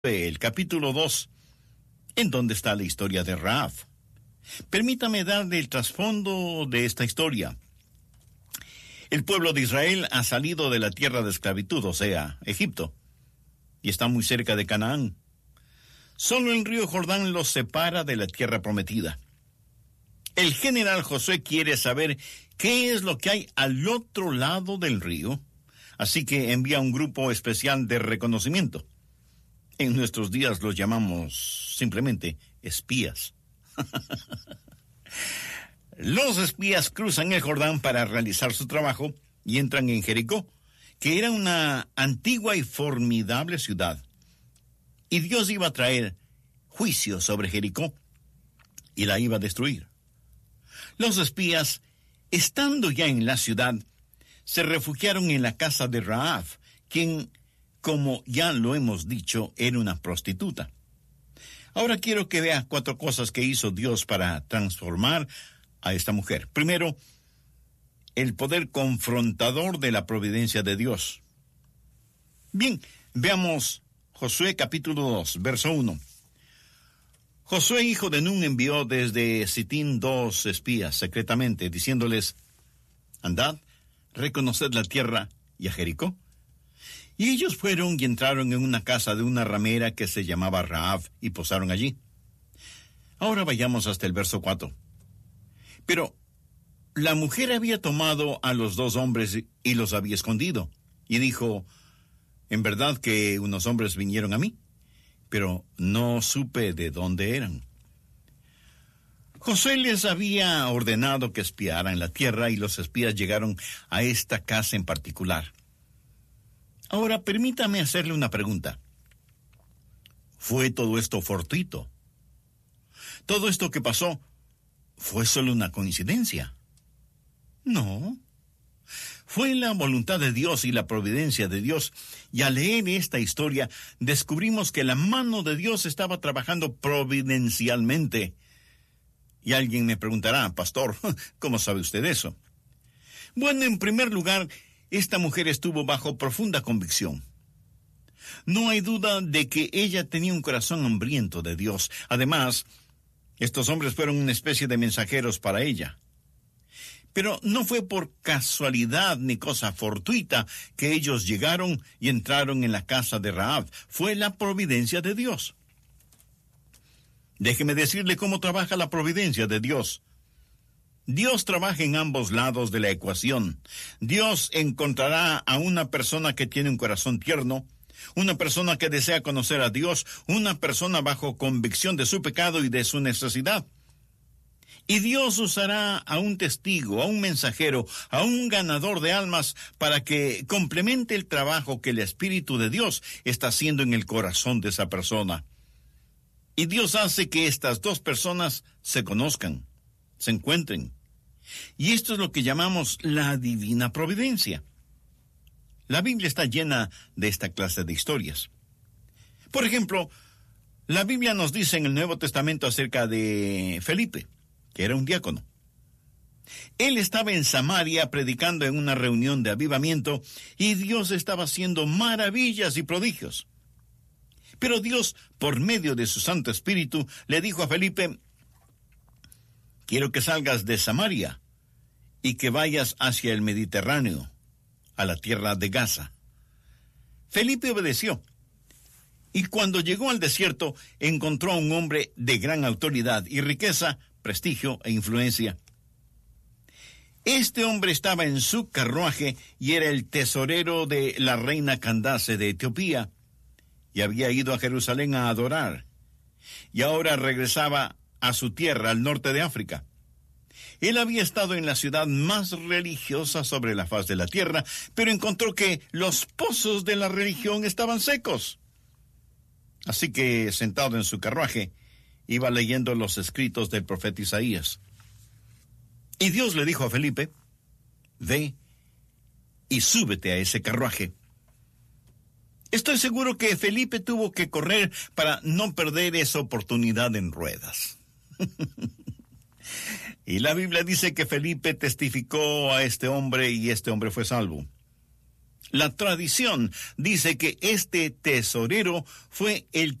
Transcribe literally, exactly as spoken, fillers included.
el capítulo dos, en donde está la historia de Rahab. Permítame darle el trasfondo de esta historia. El pueblo de Israel ha salido de la tierra de esclavitud, o sea, Egipto, y está muy cerca de Canaán. Solo el río Jordán los separa de la tierra prometida. El general Josué quiere saber qué es lo que hay al otro lado del río, así que envía un grupo especial de reconocimiento. En nuestros días los llamamos simplemente espías. Los espías cruzan el Jordán para realizar su trabajo y entran en Jericó, que era una antigua y formidable ciudad. Y Dios iba a traer juicio sobre Jericó y la iba a destruir. Los espías, estando ya en la ciudad, se refugiaron en la casa de Rahab, quien, como ya lo hemos dicho, era una prostituta. Ahora quiero que vea cuatro cosas que hizo Dios para transformar a esta mujer. Primero, el poder confrontador de la providencia de Dios. Bien, veamos Josué capítulo dos, verso uno. Josué, hijo de Nun, envió desde Sitín dos espías secretamente, diciéndoles: andad, reconoced la tierra y a Jericó. Y ellos fueron y entraron en una casa de una ramera que se llamaba Rahab y posaron allí. Ahora vayamos hasta el verso cuatro. Pero la mujer había tomado a los dos hombres y los había escondido, y dijo: en verdad que unos hombres vinieron a mí, pero no supe de dónde eran. Josué les había ordenado que espiaran la tierra, y los espías llegaron a esta casa en particular. Ahora, permítame hacerle una pregunta. ¿Fue todo esto fortuito? ¿Todo esto que pasó fue solo una coincidencia? No. Fue la voluntad de Dios y la providencia de Dios, y al leer esta historia descubrimos que la mano de Dios estaba trabajando providencialmente. Y alguien me preguntará: pastor, ¿cómo sabe usted eso? Bueno, en primer lugar, esta mujer estuvo bajo profunda convicción. No hay duda de que ella tenía un corazón hambriento de Dios. Además, estos hombres fueron una especie de mensajeros para ella. Pero no fue por casualidad ni cosa fortuita que ellos llegaron y entraron en la casa de Rahab. Fue la providencia de Dios. Déjeme decirle cómo trabaja la providencia de Dios. Dios trabaja en ambos lados de la ecuación. Dios encontrará a una persona que tiene un corazón tierno, una persona que desea conocer a Dios, una persona bajo convicción de su pecado y de su necesidad. Y Dios usará a un testigo, a un mensajero, a un ganador de almas para que complemente el trabajo que el Espíritu de Dios está haciendo en el corazón de esa persona. Y Dios hace que estas dos personas se conozcan, se encuentren. Y esto es lo que llamamos la divina providencia. La Biblia está llena de esta clase de historias. Por ejemplo, la Biblia nos dice en el Nuevo Testamento acerca de Felipe, que era un diácono. Él estaba en Samaria predicando en una reunión de avivamiento, y Dios estaba haciendo maravillas y prodigios. Pero Dios, por medio de su Santo Espíritu, le dijo a Felipe: quiero que salgas de Samaria y que vayas hacia el Mediterráneo, a la tierra de Gaza. Felipe obedeció, y cuando llegó al desierto, encontró a un hombre de gran autoridad y riqueza, prestigio e influencia. Este hombre estaba en su carruaje y era el tesorero de la reina Candace de Etiopía, y había ido a Jerusalén a adorar, y ahora regresaba a su tierra al norte de África. Él había estado en la ciudad más religiosa sobre la faz de la tierra, pero encontró que los pozos de la religión estaban secos. Así que, sentado en su carruaje, iba leyendo los escritos del profeta Isaías. Y Dios le dijo a Felipe: ve y súbete a ese carruaje. Estoy seguro que Felipe tuvo que correr para no perder esa oportunidad en ruedas. Y la Biblia dice que Felipe testificó a este hombre y este hombre fue salvo. La tradición dice que este tesorero fue el